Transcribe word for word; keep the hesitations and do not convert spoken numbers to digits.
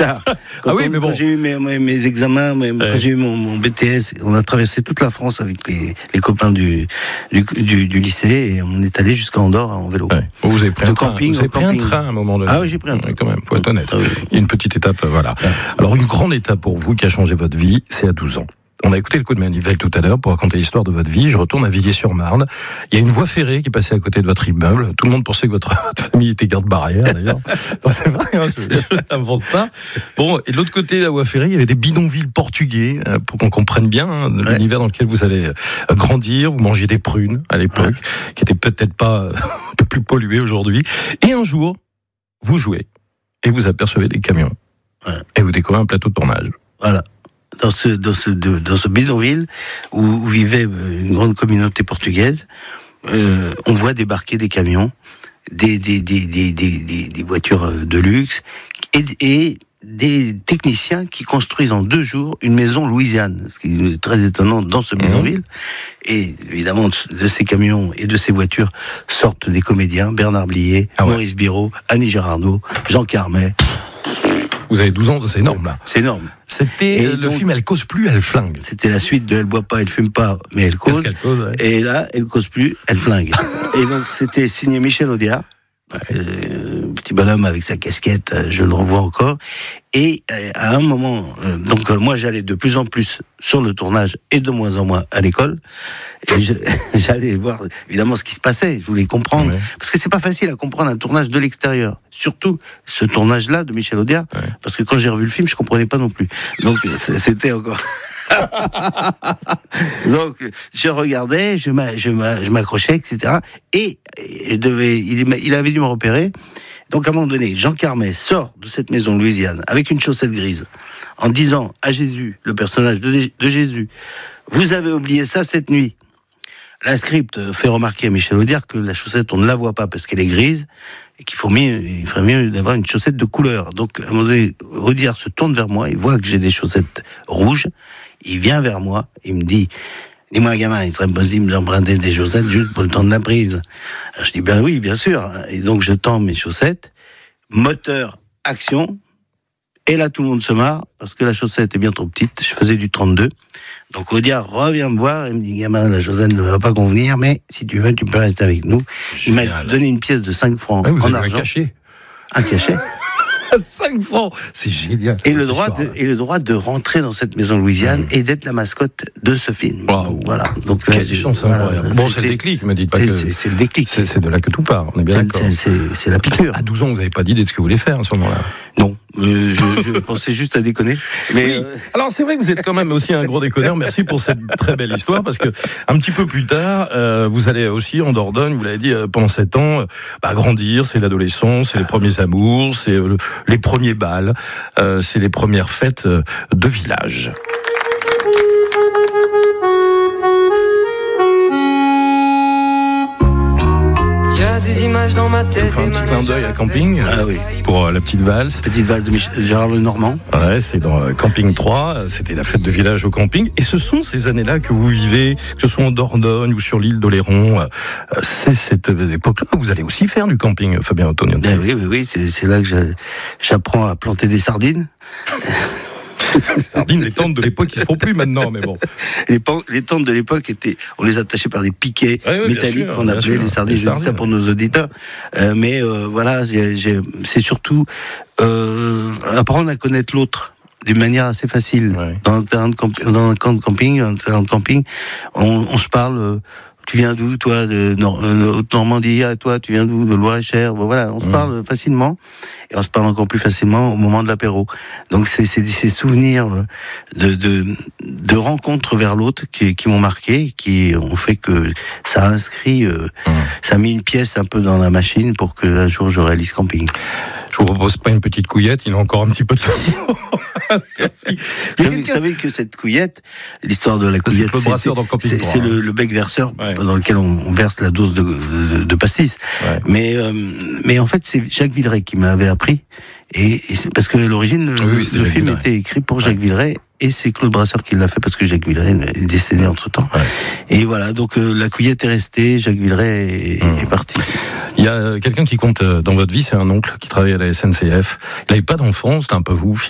tard. Quand, ah oui, on, mais bon. quand j'ai eu mes, mes, mes examens, mes, ouais. quand j'ai eu mon, mon B T S, on a traversé toute la France avec les, les copains du, du, du, du lycée et on est allé jusqu'à Andorre en vélo. Ouais. Vous avez pris, un train, camping, vous avez pris un train à un moment donné. Ah oui, j'ai pris un train. Oui, quand même, faut être honnête. Ah oui. Il y a une petite étape, voilà. Ouais. Alors, une grande étape pour vous qui a changé votre vie, c'est à douze ans. On a écouté le coup de manivelle tout à l'heure pour raconter l'histoire de votre vie. Je retourne à Villiers-sur-Marne. Il y a une voie ferrée qui est passée à côté de votre immeuble. Tout le monde pensait que votre, votre famille était garde-barrière, d'ailleurs. Non, c'est vrai, hein, je ne l'invente pas. Bon, et de l'autre côté de la voie ferrée, il y avait des bidonvilles portugais, pour qu'on comprenne bien hein, ouais. l'univers dans lequel vous allez grandir. Vous mangez des prunes à l'époque, ouais. qui n'étaient peut-être pas un peu plus polluées aujourd'hui. Et un jour, vous jouez et vous apercevez des camions. Ouais. Et vous découvrez un plateau de tournage. Voilà. Dans ce, dans ce, dans ce bidonville où, où vivait une grande communauté portugaise, euh, on voit débarquer des camions, des, des, des, des, des, des voitures de luxe et, et des techniciens qui construisent en deux jours une maison louisiane, ce qui est très étonnant dans ce bidonville. Mmh. Et évidemment, de ces camions et de ces voitures sortent des comédiens, Bernard Blier, ah ouais. Maurice Biraud, Annie Girardot, Jean Carmet. Vous avez douze ans, c'est énorme là. C'est énorme. C'était et le donc, film Elle cause plus, elle flingue. C'était la suite de Elle boit pas, elle fume pas, mais elle cause. Qu'est-ce qu'elle cause ouais. Et là, Elle cause plus, elle flingue. Et donc c'était signé Michel Audiard. Ouais. Euh, petit bonhomme avec sa casquette, je le revois encore. Et euh, à un moment, euh, donc euh, moi j'allais de plus en plus sur le tournage et de moins en moins à l'école. Et je, j'allais voir évidemment ce qui se passait. Je voulais comprendre ouais. parce que c'est pas facile à comprendre un tournage de l'extérieur. Surtout ce tournage-là de Michel Audiard, ouais. parce que quand j'ai revu le film, je comprenais pas non plus. Donc c'était encore. Donc je regardais, je, m'a, je, m'a, je m'accrochais, et cetera. Et, et je devais, il, il avait dû me repérer. Donc à un moment donné, Jean Carmet sort de cette maison louisiane avec une chaussette grise, en disant à Jésus, le personnage de, de Jésus, vous avez oublié ça cette nuit. La script fait remarquer à Michel Audiard que la chaussette, on ne la voit pas parce qu'elle est grise, et qu'il faut mieux, il ferait mieux d'avoir une chaussette de couleur. Donc à un moment donné, Audiard se tourne vers moi, il voit que j'ai des chaussettes rouges, il vient vers moi, il me dit, dis-moi gamin, il serait possible d'emprunter des chaussettes juste pour le temps de la prise. Alors, je dis, ben oui, bien sûr. Et donc je tends mes chaussettes, moteur, action, et là tout le monde se marre, parce que la chaussette est bien trop petite, je faisais du trente-deux. Donc Audiard revient me voir, et me dit, gamin, la chaussette ne va pas convenir, mais si tu veux, tu peux rester avec nous. Génial. Il m'a donné une pièce de cinq francs ah, vous en avez argent. Un cachet. Un cachet. cinq francs, c'est génial. Et le, droit de, et le droit de rentrer dans cette maison louisiane mmh. et d'être la mascotte de ce film. Wow. Voilà. Donc quelle chance incroyable. Voilà, bon, c'est le déclic, me dites pas c'est, que. C'est, c'est le déclic. C'est, c'est de là que tout part, on est bien d'accord. C'est, c'est, c'est la piqûre. À douze ans, vous n'avez pas d'idée de ce que vous voulez faire à ce moment-là? Non. Euh, je, je pensais juste à déconner. Mais oui. euh... Alors c'est vrai que vous êtes quand même aussi un gros déconneur. Merci pour cette très belle histoire parce que un petit peu plus tard, euh, vous allez aussi en Dordogne. Vous l'avez dit euh, pendant sept ans, euh, bah, grandir, c'est l'adolescence, c'est les premiers amours, c'est euh, les premiers bals, euh, c'est les premières fêtes euh, de village. Des images dans ma tête. Je vous fais un petit clin d'œil à Camping ah, oui. pour euh, la petite valse. Petite valse de Michel, Gérard Lenormand. Ouais, c'est dans euh, Camping trois. C'était la fête de village au camping. Et ce sont ces années-là que vous vivez, que ce soit en Dordogne ou sur l'île d'Oléron. Euh, c'est cette époque-là que vous allez aussi faire du camping, Fabien Ottonian. Ben oui, oui, oui. C'est, c'est là que j'apprends à planter des sardines. Les sardines, les tentes de l'époque, ils se font plus maintenant, mais bon. Les, pan- les tentes de l'époque étaient, on les attachait par des piquets ouais, ouais, métalliques sûr, qu'on appelait sûr, les sardines. Je dis ça pour nos auditeurs. Euh, mais euh, voilà, j'ai, j'ai, c'est surtout euh, apprendre à connaître l'autre d'une manière assez facile. Ouais. Dans un terrain de camp- dans un camp de camping, un terrain de camping, on, on se parle. Euh, tu viens d'où, toi, de Haute-Normandie? Ah, toi, tu viens d'où? De Loir-et-Cher. Bon, voilà, on se mmh. parle facilement. Et on se parle encore plus facilement au moment de l'apéro. Donc c'est, c'est ces souvenirs de, de, de rencontres vers l'autre qui, qui m'ont marqué, qui ont fait que ça a inscrit, euh, mmh. ça a mis une pièce un peu dans la machine pour que un jour je réalise Camping. Je vous propose pas une petite couillette, il a encore un petit peu de temps. vous, savez, vous savez que cette couillette, l'histoire de la couillette, c'est, c'est, c'est, c'est, c'est le, le bec verseur ouais. dans lequel on, on verse la dose de, de, de pastis. Ouais. Mais, euh, mais en fait, c'est Jacques Villeray qui m'avait appris. Et, et c'est parce que à l'origine, oui, oui, le film Villeray. était écrit pour Jacques ouais. Villeray. Et c'est Claude Brasseur qui l'a fait parce que Jacques Villeray est décédé entre-temps. Ouais. Et voilà, donc euh, la couillette est restée, Jacques Villeray est, mmh. est parti. Il y a quelqu'un qui compte dans votre vie, c'est un oncle qui travaille à la S N C F. Il n'avait pas d'enfant, c'était un peu vous,